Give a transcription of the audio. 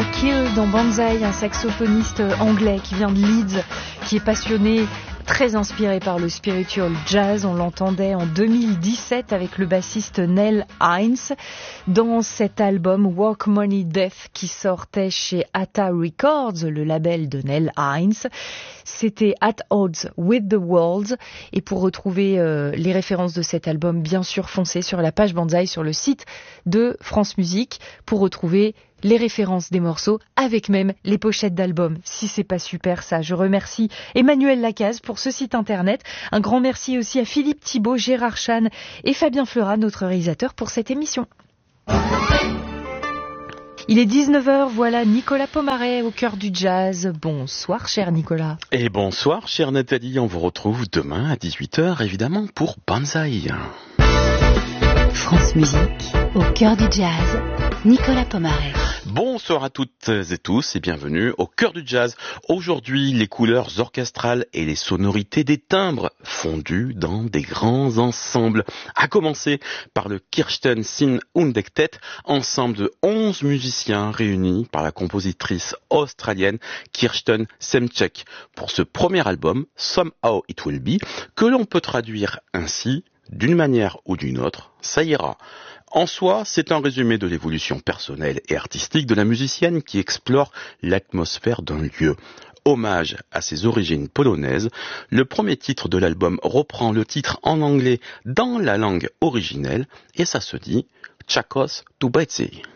Kill dans Banzai, un saxophoniste anglais qui vient de Leeds, qui est passionné, très inspiré par le spiritual jazz. On l'entendait en 2017 avec le bassiste Neil Hines dans cet album Work Money Death qui sortait chez Atta Records, le label de Neil Hines. C'était At Odds with the World. Et pour retrouver les références de cet album, bien sûr, foncez sur la page Banzai sur le site de France Musique pour retrouver les références des morceaux, avec même les pochettes d'albums, si c'est pas super ça. Je remercie Emmanuel Lacaze pour ce site internet. Un grand merci aussi à Philippe Thibault, Gérard Chan et Fabien Fleurat, notre réalisateur, pour cette émission. Il est 19h, voilà Nicolas Pomaret au cœur du jazz. Bonsoir cher Nicolas. Et bonsoir chère Nathalie, on vous retrouve demain à 18h évidemment pour Banzai. France Musique, au cœur du jazz, Nicolas Pomaret. Bonsoir à toutes et tous et bienvenue au cœur du jazz. Aujourd'hui, les couleurs orchestrales et les sonorités des timbres fondues dans des grands ensembles. À commencer par le Kirsten Sinundektet, ensemble de 11 musiciens réunis par la compositrice australienne Kirsten Semchek pour ce premier album, Somehow It Will Be, que l'on peut traduire ainsi: d'une manière ou d'une autre, ça ira. En soi, c'est un résumé de l'évolution personnelle et artistique de la musicienne qui explore l'atmosphère d'un lieu. Hommage à ses origines polonaises, le premier titre de l'album reprend le titre en anglais dans la langue originelle et ça se dit Czakos Tubecy.